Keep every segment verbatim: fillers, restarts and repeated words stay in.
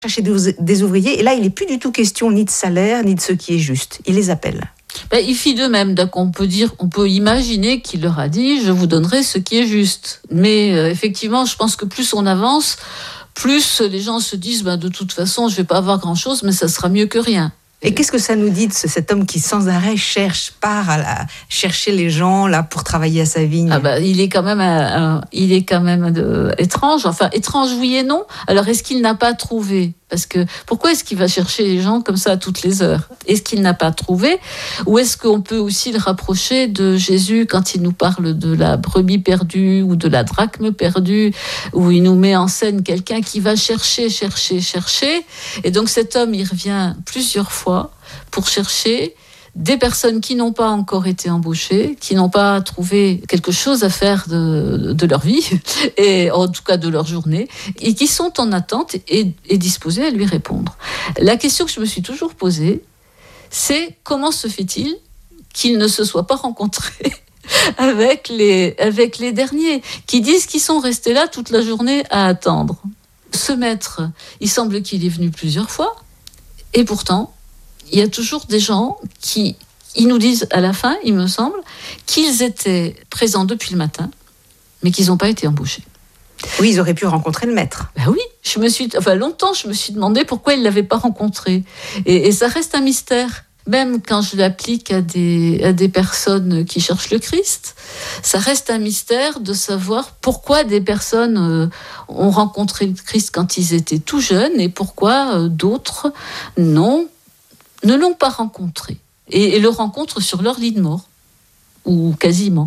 chercher des ouvriers. Et là, il n'est plus du tout question ni de salaire, ni de ce qui est juste. Il les appelle. Ben, il fit de même. Donc on peut dire, on peut imaginer qu'il leur a dit « je vous donnerai ce qui est juste ». Mais euh, effectivement, je pense que plus on avance, plus les gens se disent ben, « de toute façon, je ne vais pas avoir grand-chose, mais ça sera mieux que rien ». Et qu'est-ce que ça nous dit de ce, cet homme qui sans arrêt cherche, part à la, chercher les gens là pour travailler à sa vigne? Ah bah, il est quand même, euh, il est quand même de, étrange. Enfin, étrange oui et non. Alors, est-ce qu'il n'a pas trouvé? Parce que pourquoi est-ce qu'il va chercher les gens comme ça à toutes les heures? Est-ce qu'il n'a pas trouvé? Ou est-ce qu'on peut aussi le rapprocher de Jésus quand il nous parle de la brebis perdue ou de la drachme perdue, où il nous met en scène quelqu'un qui va chercher, chercher, chercher. Et donc cet homme, il revient plusieurs fois pour chercher des personnes qui n'ont pas encore été embauchées, qui n'ont pas trouvé quelque chose à faire de, de leur vie, et en tout cas de leur journée, et qui sont en attente et, et disposées à lui répondre. La question que je me suis toujours posée, c'est comment se fait-il qu'ils ne se soient pas rencontrés avec les, avec les derniers, qui disent qu'ils sont restés là toute la journée à attendre. Ce maître, il semble qu'il est venu plusieurs fois, et pourtant, il y a toujours des gens qui, ils nous disent à la fin, il me semble, qu'ils étaient présents depuis le matin, mais qu'ils n'ont pas été embauchés. Oui, ils auraient pu rencontrer le maître. Ben oui, je me suis, enfin longtemps, je me suis demandé pourquoi ils ne l'avaient pas rencontré. Et, et ça reste un mystère. Même quand je l'applique à des, à des personnes qui cherchent le Christ, ça reste un mystère de savoir pourquoi des personnes euh, ont rencontré le Christ quand ils étaient tout jeunes et pourquoi euh, d'autres non. ne l'ont pas rencontré et, et le rencontrent sur leur lit de mort, ou quasiment.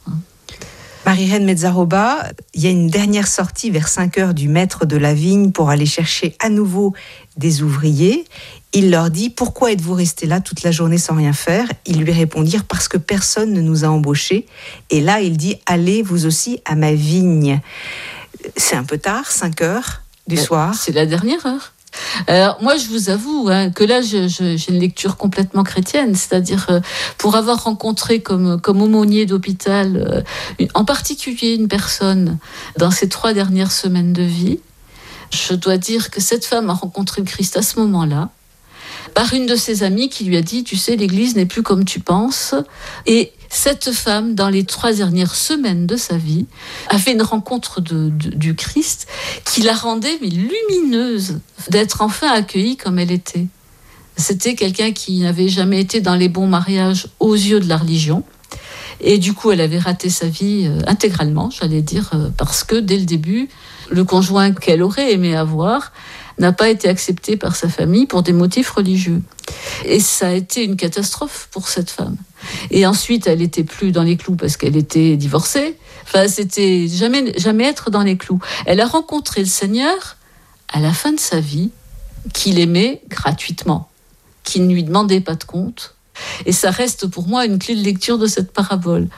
Marie-Reine Mezzaroba, il y a une dernière sortie vers cinq heures du maître de la vigne pour aller chercher à nouveau des ouvriers. Il leur dit « Pourquoi êtes-vous restés là toute la journée sans rien faire ?» Ils lui répondirent « Parce que personne ne nous a embauchés. » Et là, il dit « Allez vous aussi à ma vigne. » C'est un peu tard, cinq heures du euh, soir. C'est la dernière heure. Alors moi je vous avoue hein, que là je, je, j'ai une lecture complètement chrétienne, c'est-à-dire euh, pour avoir rencontré comme, comme aumônier d'hôpital euh, une, en particulier une personne dans ces trois dernières semaines de vie, je dois dire que cette femme a rencontré le Christ à ce moment-là par une de ses amies qui lui a dit « Tu sais, l'église n'est plus comme tu penses » et cette femme, dans les trois dernières semaines de sa vie, a fait une rencontre de, de, du Christ qui la rendait mais, lumineuse d'être enfin accueillie comme elle était. C'était quelqu'un qui n'avait jamais été dans les bons mariages aux yeux de la religion. Et du coup, elle avait raté sa vie euh, intégralement, j'allais dire, euh, parce que dès le début, le conjoint qu'elle aurait aimé avoir n'a pas été accepté par sa famille pour des motifs religieux. Et ça a été une catastrophe pour cette femme. Et ensuite, elle n'était plus dans les clous parce qu'elle était divorcée. Enfin, c'était jamais, jamais être dans les clous. Elle a rencontré le Seigneur à la fin de sa vie, qu'il aimait gratuitement, qui ne lui demandait pas de compte. Et ça reste pour moi une clé de lecture de cette parabole.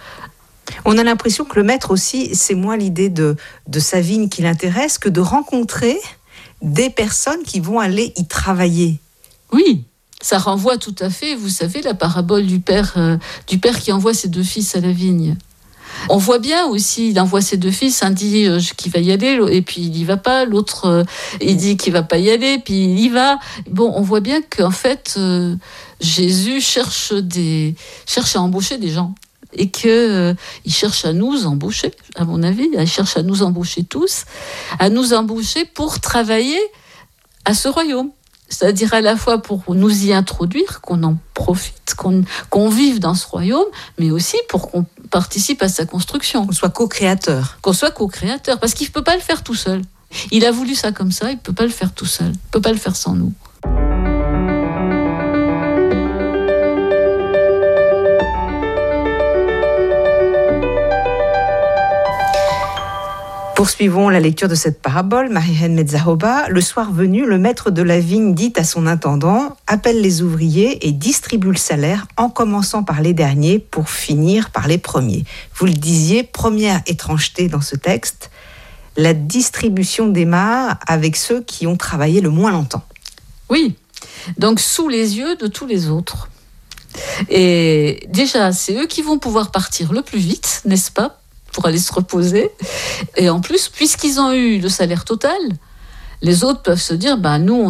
On a l'impression que le maître aussi, c'est moins l'idée de, de sa vigne qui l'intéresse que de rencontrer des personnes qui vont aller y travailler. Oui, ça renvoie tout à fait, vous savez, la parabole du père, euh, du père qui envoie ses deux fils à la vigne. On voit bien aussi, il envoie ses deux fils, un dit euh, qu'il va y aller, et puis il n'y va pas, l'autre euh, il dit qu'il ne va pas y aller, puis il y va. Bon, on voit bien qu'en fait, euh, Jésus cherche, des, cherche à embaucher des gens. Et qu'il euh, cherche à nous embaucher, à mon avis, il cherche à nous embaucher tous, à nous embaucher pour travailler à ce royaume. C'est-à-dire à la fois pour nous y introduire, qu'on en profite, qu'on, qu'on vive dans ce royaume, mais aussi pour qu'on participe à sa construction. Qu'on soit co-créateur. Qu'on soit co-créateur, parce qu'il ne peut pas le faire tout seul. Il a voulu ça comme ça, il ne peut pas le faire tout seul, il ne peut pas le faire sans nous. Poursuivons la lecture de cette parabole, Marie-Reine Mezzaroba. Le soir venu, le maître de la vigne dit à son intendant « Appelle les ouvriers et distribue le salaire en commençant par les derniers pour finir par les premiers. » Vous le disiez, première étrangeté dans ce texte, la distribution démarre avec ceux qui ont travaillé le moins longtemps. Oui, donc sous les yeux de tous les autres. Et déjà, c'est eux qui vont pouvoir partir le plus vite, n'est-ce pas ? Pour aller se reposer. Et en plus, puisqu'ils ont eu le salaire total, les autres peuvent se dire, ben nous,